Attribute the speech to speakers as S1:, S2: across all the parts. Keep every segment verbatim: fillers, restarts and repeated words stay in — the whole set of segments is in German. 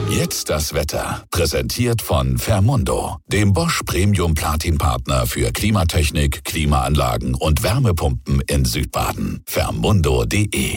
S1: Jetzt das Wetter. Präsentiert von Fermundo, dem Bosch Premium Platin Partner für Klimatechnik, Klimaanlagen und Wärmepumpen in Südbaden. Fermundo punkt de.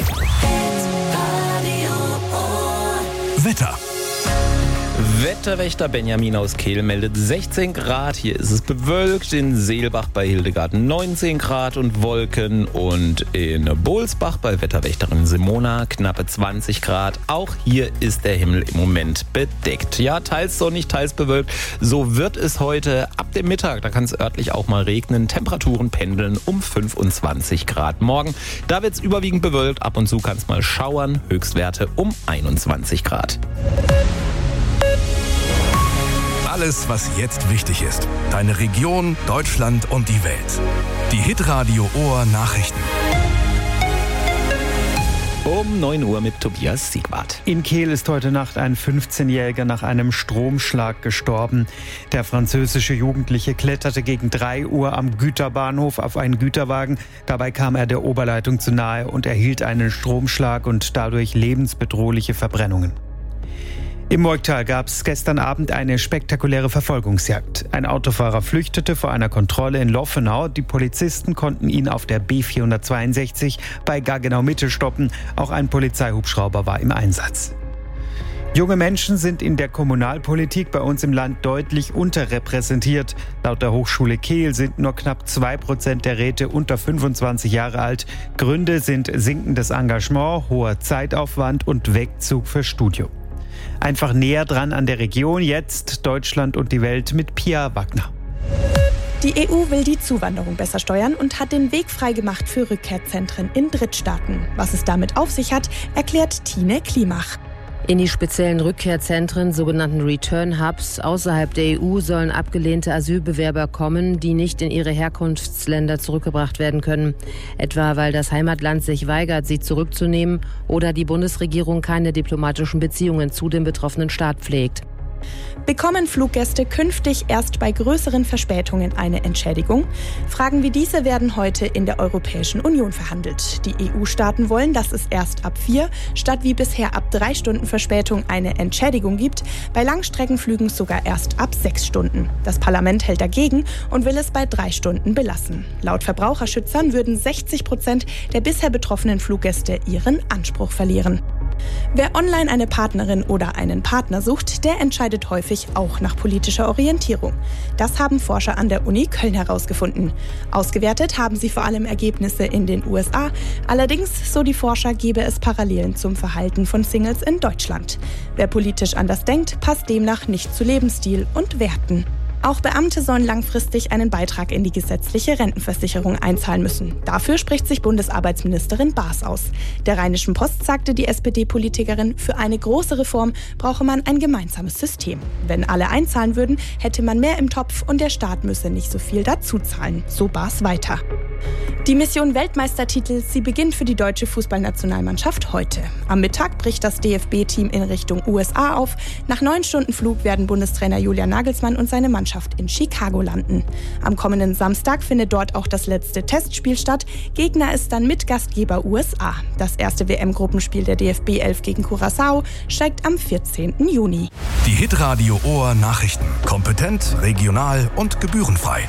S2: Wetter.
S3: Wetterwächter Benjamin aus Kehl meldet sechzehn Grad. Hier ist es bewölkt. In Seelbach bei Hildegarten neunzehn Grad und Wolken. Und in Bohlsbach bei Wetterwächterin Simona knappe zwanzig Grad. Auch hier ist der Himmel im Moment bedeckt. Ja, teils sonnig, teils bewölkt. So wird es heute ab dem Mittag. Da kann es örtlich auch mal regnen. Temperaturen pendeln um fünfundzwanzig Grad. Morgen, da wird es überwiegend bewölkt. Ab und zu kann es mal schauern. Höchstwerte um einundzwanzig Grad.
S2: Alles, was jetzt wichtig ist. Deine Region, Deutschland und die Welt. Die Hitradio Ohr Nachrichten.
S3: Um neun Uhr mit Tobias Siegwart.
S4: In Kehl ist heute Nacht ein fünfzehnjähriger nach einem Stromschlag gestorben. Der französische Jugendliche kletterte gegen drei Uhr am Güterbahnhof auf einen Güterwagen. Dabei kam er der Oberleitung zu nahe und erhielt einen Stromschlag und dadurch lebensbedrohliche Verbrennungen. Im Moigtal gab es gestern Abend eine spektakuläre Verfolgungsjagd. Ein Autofahrer flüchtete vor einer Kontrolle in Loffenau. Die Polizisten konnten ihn auf der B vierhundertzweiundsechzig bei Gaggenau-Mitte stoppen. Auch ein Polizeihubschrauber war im Einsatz. Junge Menschen sind in der Kommunalpolitik bei uns im Land deutlich unterrepräsentiert. Laut der Hochschule Kehl sind nur knapp zwei Prozent der Räte unter fünfundzwanzig Jahre alt. Gründe sind sinkendes Engagement, hoher Zeitaufwand und Wegzug für Studium. Einfach näher dran an der Region, jetzt Deutschland und die Welt mit Pia Wagner.
S5: Die E U will die Zuwanderung besser steuern und hat den Weg freigemacht für Rückkehrzentren in Drittstaaten. Was es damit auf sich hat, erklärt Tine Klimach.
S6: In die speziellen Rückkehrzentren, sogenannten Return Hubs, außerhalb der E U sollen abgelehnte Asylbewerber kommen, die nicht in ihre Herkunftsländer zurückgebracht werden können. Etwa weil das Heimatland sich weigert, sie zurückzunehmen oder die Bundesregierung keine diplomatischen Beziehungen zu dem betroffenen Staat pflegt.
S5: Bekommen Fluggäste künftig erst bei größeren Verspätungen eine Entschädigung? Fragen wie diese werden heute in der Europäischen Union verhandelt. Die E U-Staaten wollen, dass es erst ab vier statt wie bisher ab drei Stunden Verspätung eine Entschädigung gibt, bei Langstreckenflügen sogar erst ab sechs Stunden. Das Parlament hält dagegen und will es bei drei Stunden belassen. Laut Verbraucherschützern würden sechzig Prozent der bisher betroffenen Fluggäste ihren Anspruch verlieren. Wer online eine Partnerin oder einen Partner sucht, der entscheidet häufig auch nach politischer Orientierung. Das haben Forscher an der Uni Köln herausgefunden. Ausgewertet haben sie vor allem Ergebnisse in den U S A. Allerdings, so die Forscher, gäbe es Parallelen zum Verhalten von Singles in Deutschland. Wer politisch anders denkt, passt demnach nicht zu Lebensstil und Werten. Auch Beamte sollen langfristig einen Beitrag in die gesetzliche Rentenversicherung einzahlen müssen. Dafür spricht sich Bundesarbeitsministerin Baas aus. Der Rheinischen Post sagte die S P D-Politikerin, für eine große Reform brauche man ein gemeinsames System. Wenn alle einzahlen würden, hätte man mehr im Topf und der Staat müsse nicht so viel dazuzahlen. So Baas weiter. Die Mission Weltmeistertitel, sie beginnt für die deutsche Fußballnationalmannschaft heute. Am Mittag bricht das D F B-Team in Richtung U S A auf. Nach neun Stunden Flug werden Bundestrainer Julian Nagelsmann und seine Mannschaft in Chicago landen. Am kommenden Samstag findet dort auch das letzte Testspiel statt. Gegner ist dann Mitgastgeber U S A. Das erste W M-Gruppenspiel der D F B elf gegen Curaçao steigt am vierzehnten Juni.
S2: Die Hitradio Ohr Nachrichten. Kompetent, regional und gebührenfrei.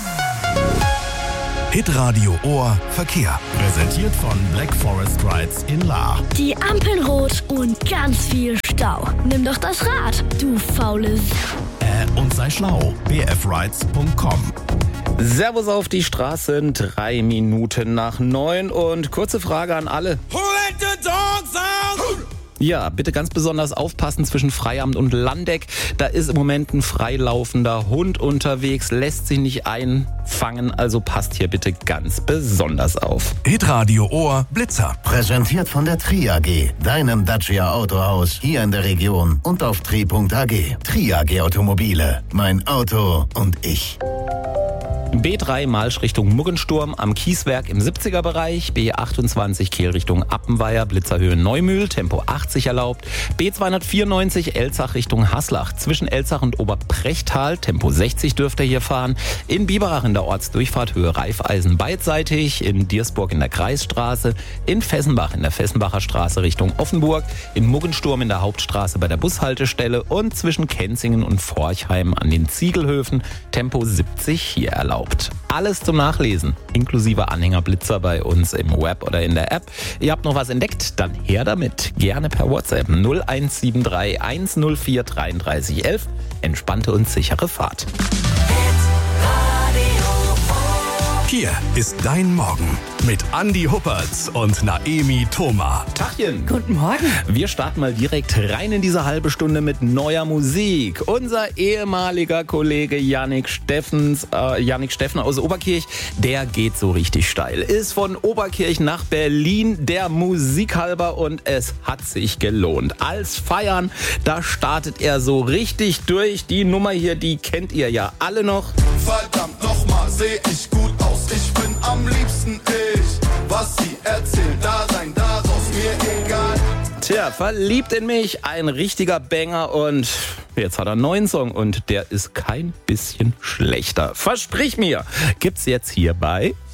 S2: Hitradio Ohr Verkehr.
S7: Präsentiert von Black Forest Rides in Lahr.
S8: Die Ampeln rot und ganz viel Stau. Nimm doch das Rad, du faules.
S7: Äh, und sei schlau. b f rides punkt com.
S3: Servus auf die Straßen, drei Minuten nach neun und kurze Frage an alle.
S9: Who let the dogs out?
S3: Ja, bitte ganz besonders aufpassen zwischen Freiamt und Landeck. Da ist im Moment ein freilaufender Hund unterwegs, lässt sich nicht einfangen, also passt hier bitte ganz besonders auf.
S2: Hitradio Ohr Blitzer.
S10: Präsentiert von der Tri A G, deinem Dacia Autohaus hier in der Region und auf tri punkt a g. Tri A G Automobile, mein Auto und ich.
S3: B drei Malsch Richtung Muggensturm am Kieswerk im siebziger Bereich. B achtundzwanzig Kehl Richtung Appenweier, Blitzerhöhe Neumühl, Tempo achtzig erlaubt. B zweihundertvierundneunzig Elzach Richtung Haslach. Zwischen Elzach und Oberprechtal, Tempo sechzig dürft ihr hier fahren. In Biberach in der Ortsdurchfahrt Höhe Reifeisen beidseitig. In Diersburg in der Kreisstraße. In Fessenbach in der Fessenbacher Straße Richtung Offenburg. In Muggensturm in der Hauptstraße bei der Bushaltestelle. Und zwischen Kenzingen und Forchheim an den Ziegelhöfen, Tempo siebzig hier erlaubt. Alles zum Nachlesen, inklusive Anhängerblitzer bei uns im Web oder in der App. Ihr habt noch was entdeckt? Dann her damit. Gerne per WhatsApp null eins sieben drei eins null vier drei drei eins eins. Entspannte und sichere Fahrt.
S2: Hier ist dein Morgen mit Andi Huppertz und Naemi Thoma.
S3: Tachchen.
S11: Guten Morgen.
S3: Wir starten mal direkt rein in diese halbe Stunde mit neuer Musik. Unser ehemaliger Kollege Yannick Steffens, äh, Yannick Steffen aus Oberkirch, der geht so richtig steil. Ist von Oberkirch nach Berlin der Musik halber und es hat sich gelohnt. Als Feiern, da startet er so richtig durch. Die Nummer hier, die kennt ihr ja alle noch.
S12: Verdammt nochmal, seh ich gut aus. Ich bin am liebsten ich. Was sie erzählt, da sein, daraus mir egal.
S3: Tja, verliebt in mich, ein richtiger Banger und jetzt hat er einen neuen Song und der ist kein bisschen schlechter. Versprich mir, gibt's jetzt hier bei